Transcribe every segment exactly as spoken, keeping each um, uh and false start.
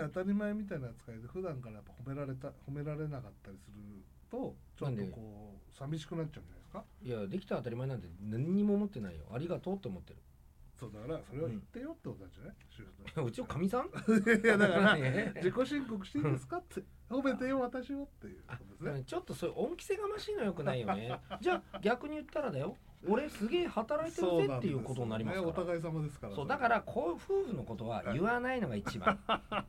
当たり前みたいな扱いで普段からやっぱ褒められた褒められなかったりするとちょっとこう寂しくなっちゃうんじゃないですか。 いやできた当たり前なんて何にも思ってないよ。ありがとうって思ってる。 そうだからそれは言ってよってことなんじゃない、 うん、うちのかみさんいやだから自己申告していいですかって褒めてよ私をっていうことですね。 ちょっとそういう恩着せがましいのよくないよね。じゃあ逆に言ったらだよ、俺すげえ働いてるぜっていうことになりますから。 お互い様ですから。 そうだからこう夫婦のことは言わないのが一番、 はい、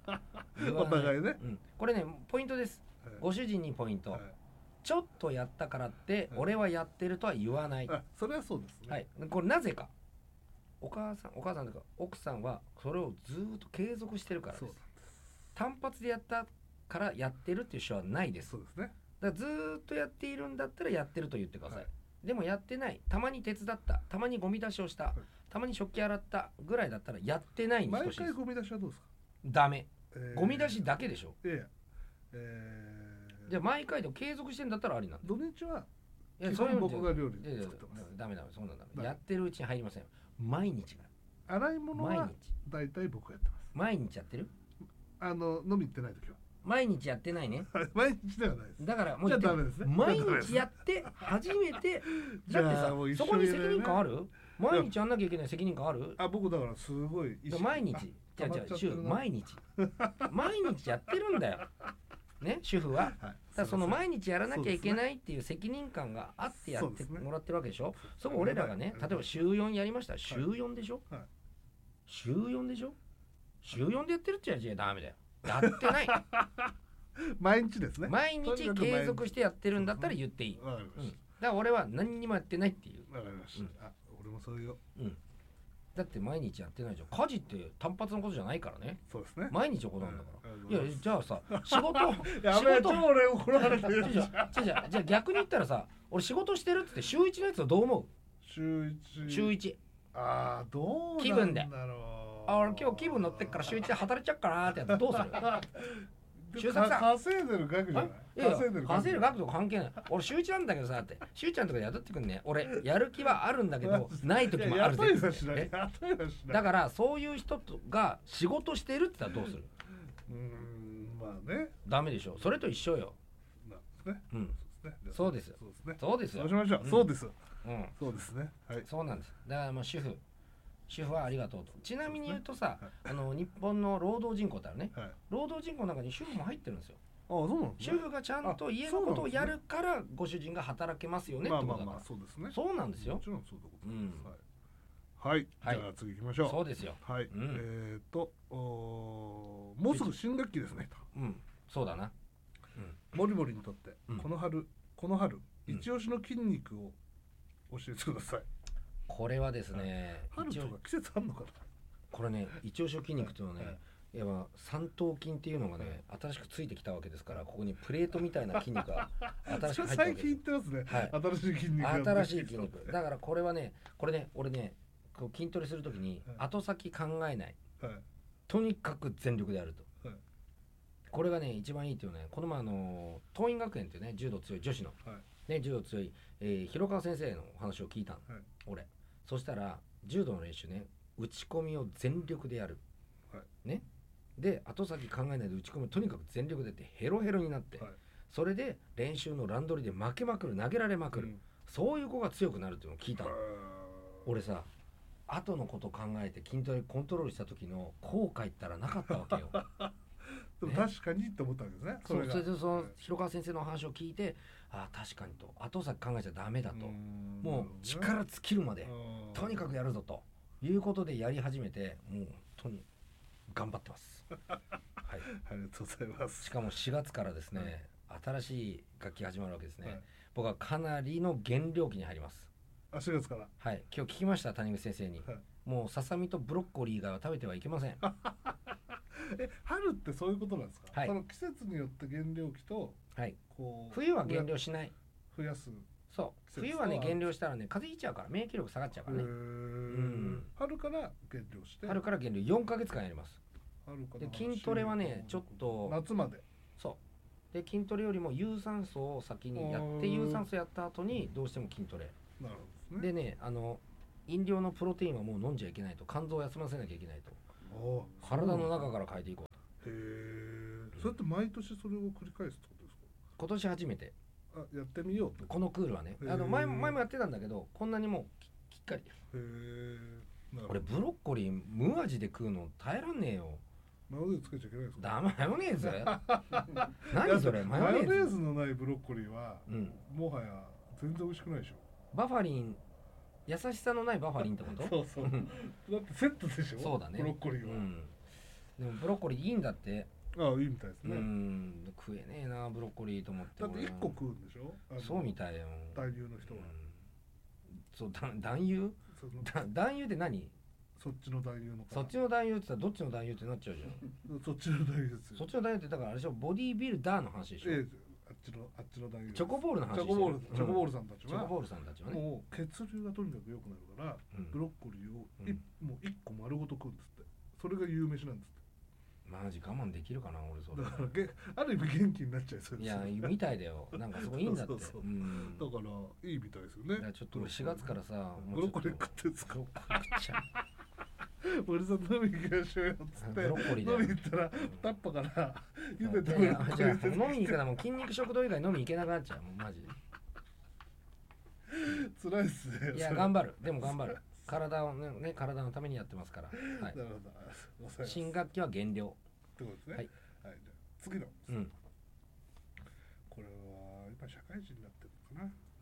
お互いね、 うん、これねポイントです、はい、ご主人にポイント、はい、ちょっとやったからって俺はやってるとは言わない、はい、 それはそうですね、 はい、これなぜかお母さんお母さんとか奥さんはそれをずっと継続してるからです。そうなんです。単発でやったからやってるっていう人はないです。 そうですね。 だからずっとやっているんだったらやってると言ってください、はい、でもやってない、たまに手伝った、たまにゴミ出しをした、はい、たまに食器洗ったぐらいだったらやってないに等しいです。 毎回ゴミ出しはどうですか。 ダメ、 えー、 ゴミ出しだけでしょ。 いやいや、えー、じゃあ毎回でも継続してんだったらありなんです。 土日はいや基本僕が料理作ってます。 ダメダメ、そんなんダメ。やってるうちに入りません。毎日が洗い物は大体僕がやってます。 毎日やってる。 あの飲み行ってない時は毎日やってないね毎日ではないです。 だからもうじゃあダメですね。 毎日やって初めてだってさ、そこに責任感ある。毎日やんなきゃいけない責任感ある。 あ、僕だからすごい毎日じゃあじゃあ週毎日毎日やってるんだよね、主婦は、はい、だからその毎日やらなきゃいけないっていう責任感があってやってもらってるわけでしょ。 そ, そこ俺らがね、例えば週よんやりましたら週よんでしょ、はいはい、週よんでしょ、週よんでやってるって言っちゃダメだよ。やってない毎日ですね。 毎日継続してやってるんだったら言っていい、うん、だから俺は何にもやってないっていう。 わかりました、うん、あ、俺もそういうよ、 うん、だって毎日やってないじゃん。家事って単発のことじゃないからね。そうですね、毎日行うんだから、うん、いやじゃあさ仕事やべえ超俺怒られてるじゃあじゃあ逆に言ったらさ、俺仕事してるって週いちのやつはどう思う。 週いち週いち、 ああどうなんだろう。 気分で、あ、俺今日気分乗ってっから週いちで働いちゃっかなーってやつどうする週さん稼いでる額じゃない。 稼いでる稼いでる額とか関係ない。俺週いちなんだけどさって、週ちゃんとか雇ってくんね。俺やる気はあるんだけどない時もあるぜ。だからそういう人が仕事してるって言ったらどうする。 うーん、まあね、 ダメでしょ。それと一緒よ。 なんですね。うん、 そうです。そうです。そうですよ。 そうしましょう。そうです。うん、そうですね。はい。 そうなんです。だからもう主婦主婦はありがとうと。ちなみに言うとさ、ね、はい、あの日本の労働人口ってあるね、はい、労働人口の中に主婦も入ってるんですよ。 ああ、そうなんですね。主婦がちゃんと家のことをやるからご主人が働けますよねってことだから。まあまあまあそうですね。 そうなんですよ。 もちろんそういうことです。はい。はい。じゃあ次行きましょう。 そうですよ。 はい。うん、えっともうすぐ新学期ですねと。 うん。そうだな。 うん。もりもりにとってこの春この春一押しの筋肉を教えてください。 これはですね、 春とか季節あるのかな。 これね、一押しの筋肉というのはね、はい、いや三頭筋っていうのがね、新しくついてきたわけですから、ここにプレートみたいな筋肉が新しく入ったわけです。 最近言ってますね、はい、新しい筋肉が新しい筋肉だからこれはね、これね、俺ね、こう筋トレするときに後先考えない、はい、とにかく全力でやると、はい、これがね一番いいっていうね。この前あの桐蔭学園っていうね、柔道強い女子の、はい、ね、柔道強い、えー、広川先生のお話を聞いたの、はい、俺そしたら柔道の練習ね、打ち込みを全力でやる、はい、ね、で後先考えないで打ち込みをとにかく全力でやってヘロヘロになって、はい、それで練習のランドリーで負けまくる、投げられまくる、うん、そういう子が強くなるっていうのを聞いたの。俺さ、後のこと考えて筋トレコントロールした時の後悔ったらなかったわけよでも確かにって思ったわけですね。 それがそうそれでその広川先生の話を聞いて、ああ確かにと、後先考えちゃダメだと、もう力尽きるまでとにかくやるぞということでやり始めて、もう本当に頑張ってますはい、 ありがとうございます。 しかもしがつからですね、はい、新しい学期始まるわけですね、はい、僕はかなりの減量期に入ります。 あ、しがつから。 はい、今日聞きました、谷口先生に、はい、もうささみとブロッコリーが食べてはいけませんえ、春ってそういうことなんですか。 はい、 その季節によって減量期と、 はい、こう冬は減量しない、 増やす。 そう冬はね減量したらね風邪ひいちゃうから、免疫力下がっちゃうからね、うん、 春から減量して、 春から減量よんかげつかんやります。春からで筋トレはねちょっと夏まで、 そうで筋トレよりも有酸素を先にやって、有酸素やった後にどうしても筋トレ。 なるほどでね、あの飲料のプロテインはもう飲んじゃいけないと、肝臓を休ませなきゃいけないと、体の中から変えていこうと。 え。それって毎年それを繰り返すってことですか？ 今年初めて。 あ、やってみようと。 このクールはね、あの前前もやってたんだけど、こんなにもうきっかり。へえ。 俺ブロッコリー無味で食うの耐えらんねえよ。 マヨネーズつけちゃいけないですか？ だ、マヨネーズ何それ？マヨネーズ。 マヨネーズのないブロッコリーは、うん、もはや全然美味しくないでしょ。 バファリン、優しさのないバファリンってこと？ そうそう。だってセットでしょ。 そうだね。 ブロッコリーは。うん、 でもブロッコリーいいんだって。 ああ、いいみたいですね。うん、食えねえなブロッコリーと思って。 だっていっこ食うんでしょ。 そうみたいよ。 男優の人は。 うん、そう、だ男優？だ男優って何？ そっちの男優のそっちの男優って言ったらどっちの男優ってなっちゃうじゃん。 そっちの男優ですよ。 そっちの男優ってだからあれでしょ、ボディービルダーの話でしょ。 ええ、あっちのあっちの男優。 チョコボールの話でしょ。 チョコボール、チョコボールさんたちは、 チョコボールさんたちはね、 もう血流がとにかく良くなるから、うん、ブロッコリーをい、うん、もういっこ丸ごと食うんですって。それが夕飯なんですって。マジ我慢できるかな俺それ。 だからげある意味元気になっちゃいそうです。 いやみたいだよ。なんかすごいいいんだって。 そうそうそう、うん、だからいいみたいですよね。 ちょっと俺しがつからさ、 ブロッコリー食ってんすか？ ブロッコリー食っちゃう。 俺さ飲み行きましょうよっつってブロッコリー飲み行ったらタッパから茹でたブロッコリーじゃあ飲みに行くからもう筋肉食堂以外飲み行けなくなっちゃうもうマジで。 辛いっすね。 いや頑張る。でも頑張る。体をね、ね体のためにやってますから。はい、 なるほど。 新学期は減量ってことですね。はい。はい、じゃあ次の。うん。これは今社会人になってるのかな。うん。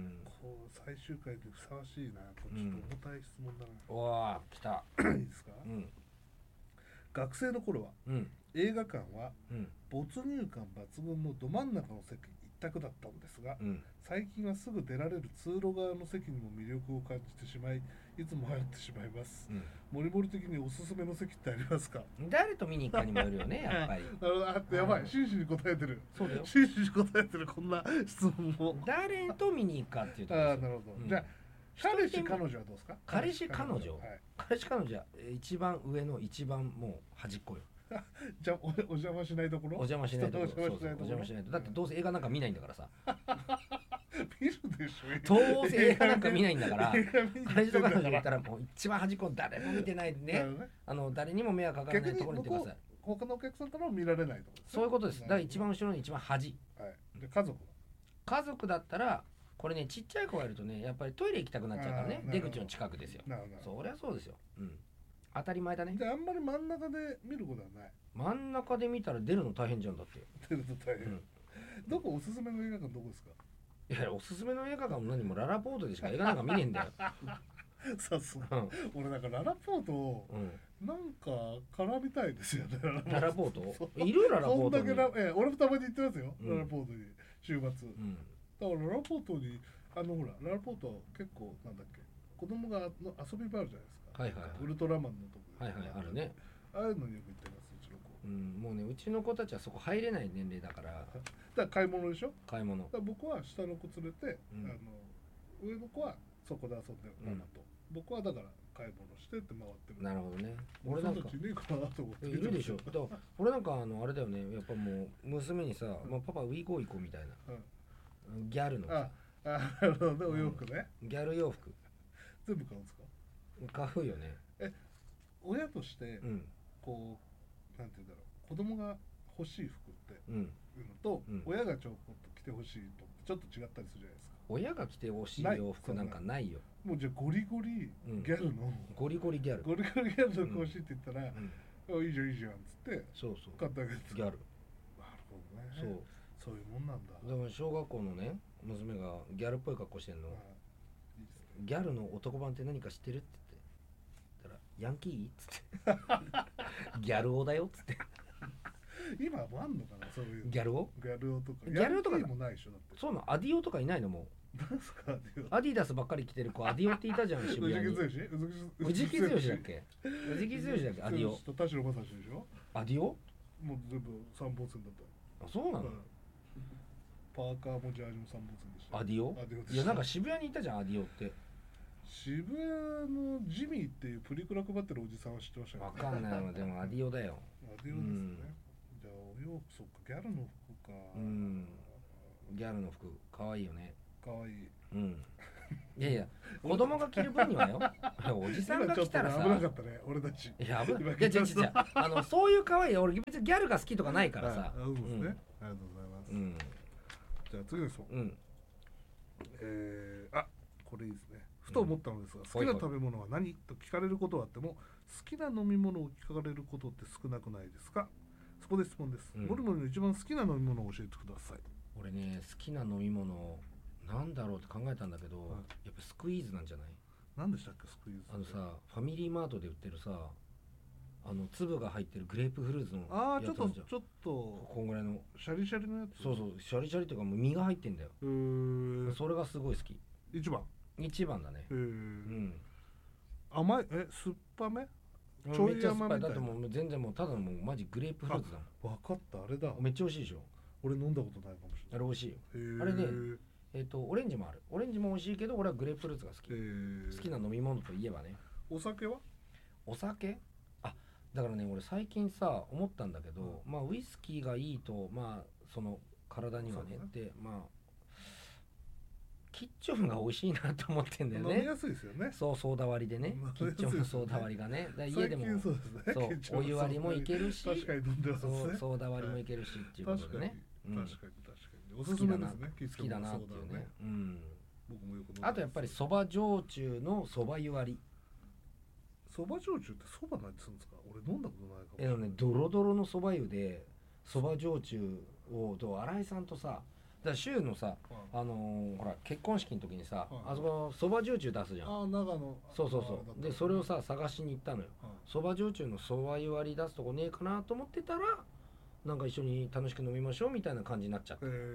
こう最終回でふさわしいな。ちょっと重たい質問だな。 うん、おわ来た。 いいですか。うん。学生の頃は、うん、映画館は、うん、没入感抜群のど真ん中の席一択だったんですが、うん、最近はすぐ出られる通路側の席にも魅力を感じてしまい、いつも迷ってしまいます。うん、モリモリ的におすすめの席ってありますか？ 誰と見に行くかにもよるよね、やっぱり。 なるほど、あってやばい、真摯に答えてる。 そうだよ。 真摯に答えてる、こんな質問も。 誰と見に行くかっていうところ。 ああ、なるほど。うん、じゃあ、彼氏彼女はどうですか？ 彼氏彼女、はい、彼氏彼女は一番上の一番もう端っこよ。 じゃあ お, お邪魔しないところ。 お邪魔しないところ。お邪魔しないと。だってどうせ映画なんか見ないんだからさ。 見るでしょ。 どうせ映画なんか見ないんだから。彼氏と彼女言ったらもう一番端っこ誰も見てないでね。あの誰にも迷惑かからないところに行ってください。 他のお客さんからも見られないところ。 そういうことです。だから一番後ろに一番端。 はい。で家族。 家族だったらこれねちっちゃい子がいるとねやっぱりトイレ行きたくなっちゃうからね。出口の近くですよ。そりゃそうですよ。うん。当たり前だね。 であんまり真ん中で見ることはない。 真ん中で見たら出るの大変じゃんだって。 出るの大変。うん、どこおすすめの映画館どこですか？ いやおすすめの映画館も何もララポートでしか映画なんか見ねえんだよ。 さすが、うん、俺なんかララポート、うん、なんか絡みたいですよね。 ララポートいるララポートに。 そんだけラ、ええ、俺もたまに行ってますよ、うん、ララポートに週末、うん、だからララポートにあのほらララポート結構なんだっけ子供がの遊び場あるじゃないですか。 はいはいはい、 ウルトラマンのとこはいはいあるね。 ああいうのによく行ってます。うちの子、 うん、もうねうちの子たちはそこ入れない年齢だからだから買い物でしょ。 買い物だから僕は下の子連れて、うん、あの上の子はそこで遊んでるママと、うん、僕はだから買い物してって回ってる。 なるほどね。 俺なんかいねえかなと思っているでしょ。だから俺なんかあのあれだよねやっぱもう娘にさ、まあ、パパウィーゴー行こうみたいな、うん、ギャルのさああなるほどお洋服ね、 うん、ギャル洋服全部買うんですか？ 買うよね。 え親として、うん、こうなんて言うんだろう子供が欲しい服っていうのと、うん、親がちょっと着てほしいとちょっと違ったりするじゃないですか。 親が着てほしい洋服なんかないよ。 もうじゃあゴリゴリギャルの、うん、 ゴリゴリギャルゴリゴリギャルの服欲しいって言ったら、うん、いいじゃんいいじゃんっつってそうそう買ってあげるギャル。 なるほどね。そうそういうもんなんだ。 だから小学校のね娘がギャルっぽい格好してんの、はい、いいですね、ギャルの男版って何か知ってるって言ってたらヤンキーっつってギャル男だよっつって今もあんのかなそういうギャル男ギャル男とかギャル男とかもないでしょ。だってそうなのアディオとかいないのもう何すかアディオ。 アディダスばっかり着てる子アディオっていたじゃん渋谷に。藤木剛だっけ藤木剛だっけアディオ田代正史でしょ。 アディオもう全部三本線だった。 あそうなの、うん、 パーカーもジャージも三本線でした。 アディオいやなんか渋谷にいたじゃんアディオって。 渋谷のジミーっていうプリクラ配ってるおじさんは知ってましたか？分かんないわでもアディオだよ。 アディオですね、うん、じゃあお洋服そっかギャルの服か。 うんギャルの服かわいいよね。 かわいい。 うんいやいや子供が着る分にはよおじさんが来たらさ危なかったね俺たち。 いや危ないいや違う違う違うあのそういう可愛い俺別にギャルが好きとかないからさ、 あそうですね、うん、ありがとうございます、うん、じゃあ次の人、うん、えー、あこれいいですね。ふと思ったのですが、うん、好きな食べ物は何と聞かれることはあっても好きな飲み物を聞かれることって少なくないですか。そこで質問です、うん、モリモリの一番好きな飲み物を教えてください。 俺ね好きな飲み物なんだろうって考えたんだけど、はい、やっぱスクイーズなんじゃない。 何でしたっけスクイーズ。 あのさファミリーマートで売ってるさあの粒が入ってるグレープフルーツのやつああちょっとちょっとこんぐらいのシャリシャリのやつ。 そうそうシャリシャリというかもう身が入ってんだよ。へーそれがすごい好き。 一番一番だね。へー、うん、 甘いえ酸っぱめちょい甘めみたいな。だってもう全然もうただのもうマジグレープフルーツだもん。分かったあれだめっちゃ美味しいでしょ。 俺飲んだことないかもしれない。 あれ美味しいよ。あれねえっとオレンジもある。オレンジも美味しいけど俺はグレープフルーツが好き。好きな飲み物といえばね。 お酒はお酒あだからね俺最近さ思ったんだけど、うん、まあウイスキーがいいとまあその体にはねってまあキッチョンが美味しいなと思ってんだよね。 飲みやすいですよね。 そうソーダ割りでね。キッチョンのソーダ割りがね。だ家でもそうですね。そうお湯割りもいけるし、 確かに飲んでますね。 そうソーダ割りもいけるしっていうことでね。 確かに確かにおすすめですね。 好きだなっていうね。うん。僕もよく飲んでます。あとやっぱりそば焼酎のそば湯割り。 そば焼酎ってそば何するんですか。俺飲んだことないかもしれない。 えのねドロドロのそば湯でそば焼酎をと新井さんとさ。だから週のさ、うん、あのー、ほら結婚式の時にさ、うん、あそこそば焼酎出すじゃん。 あ長野そうそうそうでそれをさ探しに行ったのよ。そば焼酎のそば湯割り出すとこねえかなと思ってたらなんか一緒に楽しく飲みましょうみたいな感じになっちゃって。へえ、うん、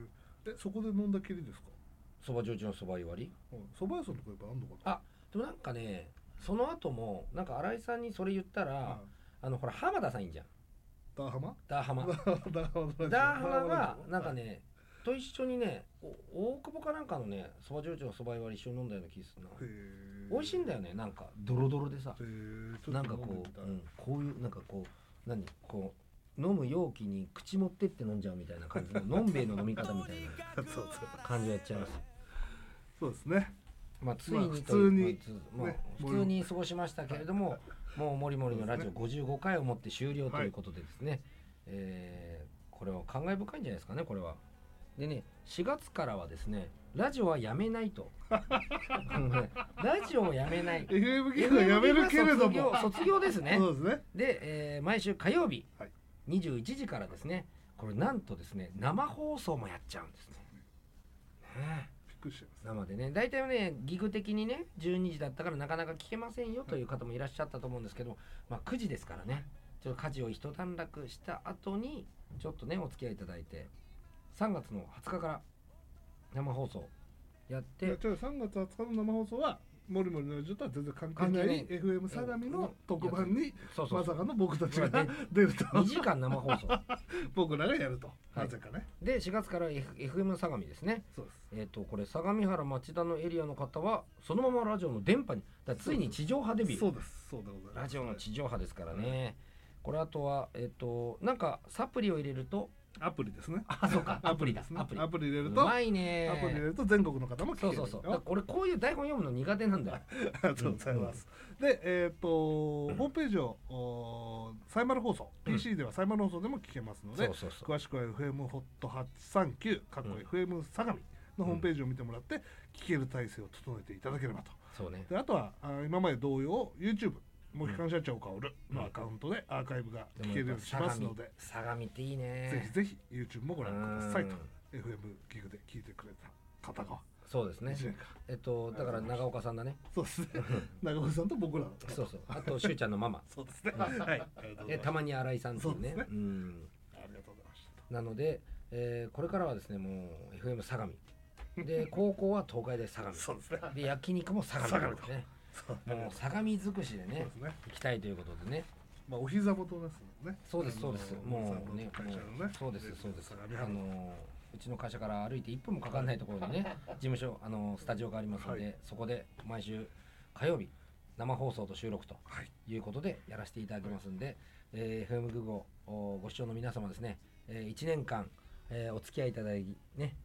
えそこで飲んだきりですか。 そば焼酎のそば湯割りそば屋さんとかやっぱあんのかな。あでもなんかねその後もなんか新井さんにそれ言ったら、うん、あのほら浜田さんいいじゃん。 ダーハマダーハマダーハマがなんかねと一緒にね大久保かなんかのねそば焼酎のそば湯割り一緒に飲んだような気がするな。美味しいんだよねなんかドロドロでさなんかこう、うん、こういうなんかこう何こう飲む容器に口持ってって飲んじゃうみたいな感じののんべえの飲み方みたいな感じやっちゃいます。 そうですね。 まあついに普通にまあ普通に過ごしましたけれどももうもりもりのラジオごじゅうごかいをもって終了ということでですね、はいえー、これは感慨深いんじゃないですかねこれは。でねしがつからはですねラジオはやめないとラジオをやめない エフエム ギグはやめるけれども卒業ですね。そうですね。で、えー、毎週火曜日、はい、にじゅういちじからですねこれなんとですね生放送もやっちゃうんですね。ね生でね大体ねギグ的にねじゅうにじだったからなかなか聞けませんよという方もいらっしゃったと思うんですけど、まあ、くじですからねちょっと家事を一段落した後にちょっとねお付き合いいただいてさんがつのはつかから生放送やってさんがつはつかの生放送はモリモリのラジオとは全然関係ない エフエム 相模の特番にまさかの僕たちが出るとにじかん生放送僕らがやると、なぜかね。 でしがつから エフエム 相模ですね。そうです。えっとこれ相模原町田のエリアの方はそのままラジオの電波にだついに地上波デビュー。 そうですそうでございます。 ラジオの地上波ですからね。これあとはえっとなんかサプリを入れるとアプリですね。 あ、そうか。アプリだ。 アプリ。アプリ入れると。 うまいね。 アプリ入れると全国の方も聞ける。 そうそうそう。俺こういう台本読むの苦手なんだよ。 ありがとうございます。で、えっとホームページをサイマル放送、ピーシー ではサイマル放送でも聞けますので、詳しくは エフエム ホットはちさんきゅうかっこ エフエム 相模のホームページを見てもらって聞ける体制を整えていただければと。 そうね。 で、あとは今まで同様 YouTubeモヒカン社長薫のアカウントでアーカイブが聞けるようにしますので、 相模っていいね。 ぜひぜひ YouTube もご覧くださいと。 エフエム ギグで聞いてくれた方がそうですね。えっとだから長岡さんだね。 そうですね。長岡さんと僕ら。 そうそう。あとしゅうちゃんのママ。 そうですね。はい。 でたまに新井さんっていうね。うん。 ありがとうございました。 なのでこれからはですねもう エフエム 相模で高校は東海大相模。 そうですね。 で焼肉も相模ですね。もう相模尽くしでね行きたいということでね。 まあお膝元ですもんね。 そうですそうです。もうねそうですそうです。あのうちの会社から歩いていっぷんもかかんないところにね事務所あのスタジオがありますのでそこで毎週火曜日生放送と収録ということでやらせていただきますんで エフエム グゴご視聴の皆様ですねいちねんかんお付き合いいただきね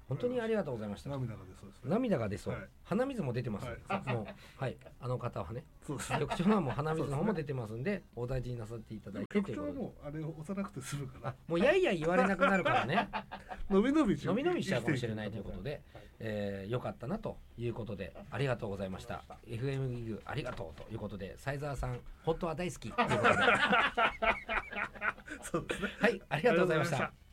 本当にありがとうございました。 涙が出そうですね。 涙が出そう、はい、鼻水も出てます、はい、もうはいあの方はね、 そうですね、 局長はもう鼻水の方も出てますんで、お大事になさっていただいて。 局長はもうあれを押さなくて済むから、 もうやいやい言われなくなるからねのびのびのびのびしちゃうかもしれないということで、はい、えー、よかったなということで、ありがとうございました。 エフエム ギグありがとうということで、サイザーさん本当は大好きということでそうですね、 はい、ありがとうございました。